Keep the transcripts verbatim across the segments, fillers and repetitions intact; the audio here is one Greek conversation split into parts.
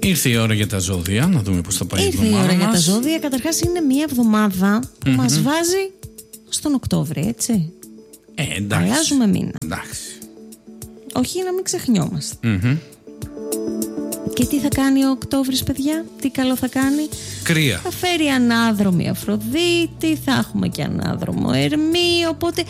Ήρθε η ώρα για τα ζώδια, να δούμε πώς θα πάει η Ήρθε εβδομάδα η ώρα μας. για τα ζώδια. Καταρχάς είναι μια εβδομάδα που mm-hmm. μας βάζει στον Οκτώβρη, έτσι. Ε, εντάξει. Αλλάζουμε μήνα. Εντάξει. Όχι να μην ξεχνιόμαστε. Mm-hmm. Και τι θα κάνει ο Οκτώβρης, παιδιά? Τι καλό θα κάνει? Κρύα. Θα φέρει ανάδρομη Αφροδίτη, θα έχουμε και ανάδρομο Ερμή. Οπότε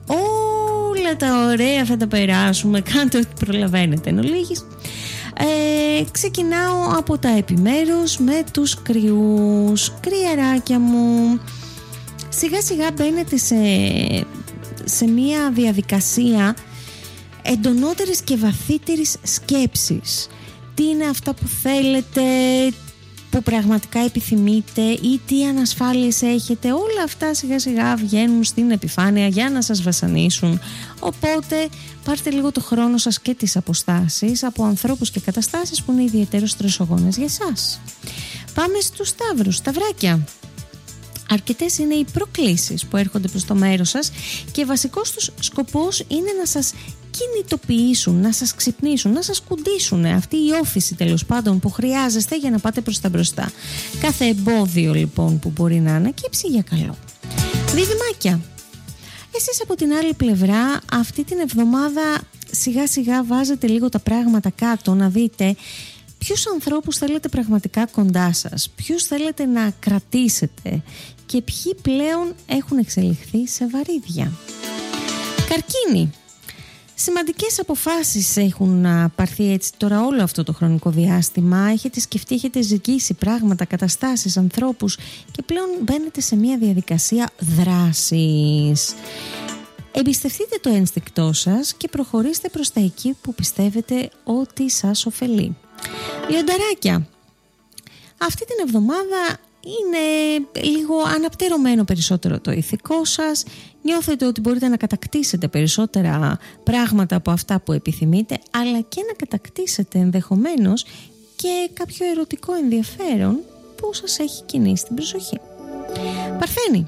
όλα τα ωραία θα τα περάσουμε. Κάντε ό,τι προλαβαίνετε εν ολίγης. Ε, ξεκινάω από τα επιμέρους με τους κρυούς. Κρυαράκια μου, σιγά σιγά μπαίνετε σε, σε μια διαδικασία εντονότερης και βαθύτερης σκέψης. Τι είναι αυτά που θέλετε, που πραγματικά επιθυμείτε ή τι ανασφάλειες έχετε. Όλα αυτά σιγά σιγά βγαίνουν στην επιφάνεια για να σας βασανίσουν. Οπότε πάρτε λίγο το χρόνο σας και τις αποστάσεις από ανθρώπους και καταστάσεις που είναι ιδιαίτερως στρεσογόνες για εσάς. Πάμε στους Σταύρους, Σταυράκια. Αρκετές είναι οι προκλήσεις που έρχονται προς το μέρος σας και βασικός τους σκοπός είναι να σας κινητοποιήσουν, να σας ξυπνήσουν, να σας κουντήσουν. Αυτή η όφηση τέλος πάντων που χρειάζεστε για να πάτε προς τα μπροστά. Κάθε εμπόδιο λοιπόν που μπορεί να ανακύψει για καλό. Διδυμάκια, εσείς από την άλλη πλευρά αυτή την εβδομάδα σιγά σιγά βάζετε λίγο τα πράγματα κάτω, να δείτε ποιους ανθρώπους θέλετε πραγματικά κοντά σας, ποιους θέλετε να κρατήσετε και ποιοι πλέον έχουν εξελιχθεί σε βαρύδια. Καρκίνη, σημαντικές αποφάσεις έχουν πάρθει έτσι τώρα όλο αυτό το χρονικό διάστημα. Έχετε σκεφτεί, έχετε ζυγίσει πράγματα, καταστάσεις, ανθρώπους και πλέον μπαίνετε σε μια διαδικασία δράσης. Εμπιστευτείτε το ένστικτό σας και προχωρήστε προς τα εκεί που πιστεύετε ότι σας ωφελεί. Λιονταράκια, αυτή την εβδομάδα είναι λίγο αναπτερωμένο περισσότερο το ηθικό σας. Νιώθετε ότι μπορείτε να κατακτήσετε περισσότερα πράγματα από αυτά που επιθυμείτε, αλλά και να κατακτήσετε ενδεχομένως και κάποιο ερωτικό ενδιαφέρον που σας έχει κινήσει την προσοχή. Παρθένη,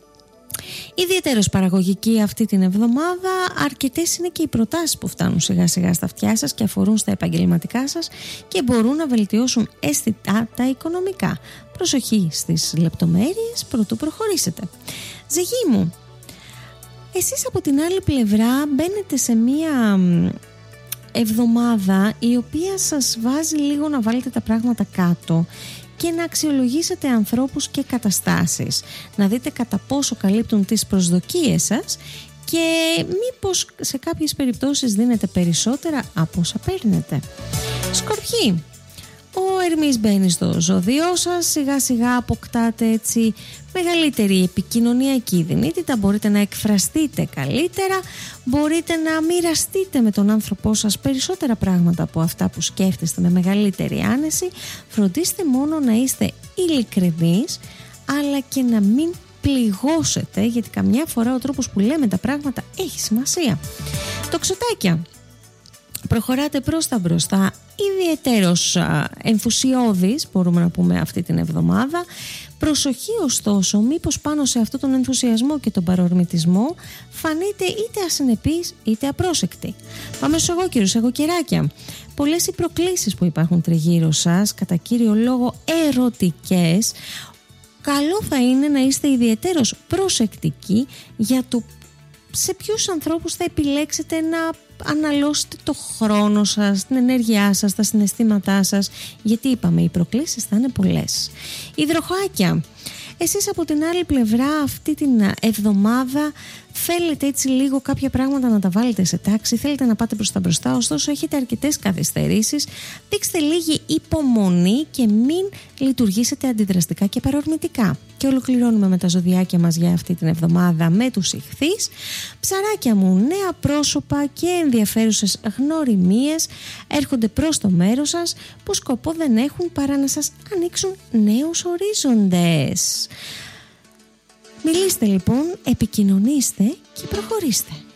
ιδιαίτερος παραγωγική αυτή την εβδομάδα. Αρκετές είναι και οι προτάσεις που φτάνουν σιγά σιγά στα αυτιά σας και αφορούν στα επαγγελματικά σας και μπορούν να βελτιώσουν αισθητά τα οικονομικά. Προσοχή στις λεπτομέρειες προτού προχωρήσετε. Ζυγή μου, εσείς από την άλλη πλευρά μπαίνετε σε μία εβδομάδα η οποία σας βάζει λίγο να βάλετε τα πράγματα κάτω και να αξιολογήσετε ανθρώπους και καταστάσεις, να δείτε κατά πόσο καλύπτουν τις προσδοκίες σας και μήπως σε κάποιες περιπτώσεις δίνετε περισσότερα από όσα παίρνετε. Σκορπιοί, ο Ερμής μπαίνει στο ζώδιό σας, σιγά σιγά αποκτάτε έτσι μεγαλύτερη επικοινωνιακή δυνατότητα, μπορείτε να εκφραστείτε καλύτερα, μπορείτε να μοιραστείτε με τον άνθρωπό σας περισσότερα πράγματα από αυτά που σκέφτεστε με μεγαλύτερη άνεση. Φροντίστε μόνο να είστε ειλικρινείς, αλλά και να μην πληγώσετε, γιατί καμιά φορά ο τρόπος που λέμε τα πράγματα έχει σημασία. Τοξοτάκια, προχωράτε προς τα μπροστά, ιδιαιτέρως ενθουσιώδης μπορούμε να πούμε αυτή την εβδομάδα. Προσοχή ωστόσο, μήπως πάνω σε αυτόν τον ενθουσιασμό και τον παρορμητισμό φανείτε είτε ασυνεπείς είτε απρόσεκτοι. Πάμε στους εγώκερους, εγωκεράκια. Πολλές οι προκλήσεις που υπάρχουν τριγύρω σας, κατά κύριο λόγο ερωτικές. Καλό θα είναι να είστε ιδιαιτέρως προσεκτικοί για το σε ποιους ανθρώπους θα επιλέξετε να αναλώσετε το χρόνο σας, την ενέργειά σας, τα συναισθήματά σας, γιατί είπαμε οι προκλήσεις θα είναι πολλές. Υδροχοάκια, εσείς από την άλλη πλευρά αυτή την εβδομάδα θέλετε έτσι λίγο κάποια πράγματα να τα βάλετε σε τάξη, θέλετε να πάτε προς τα μπροστά, ωστόσο έχετε αρκετές καθυστερήσεις. Δείξτε λίγη υπομονή και μην λειτουργήσετε αντιδραστικά και παρορμητικά. Και ολοκληρώνουμε με τα ζωδιάκια μας για αυτή την εβδομάδα με τους Ιχθύς. Ψαράκια μου, νέα πρόσωπα και ενδιαφέρουσες γνωριμίες έρχονται προς το μέρος σας που σκοπό δεν έχουν παρά να σας ανοίξουν νέους ορίζοντες. Μιλήστε λοιπόν, επικοινωνήστε και προχωρήστε.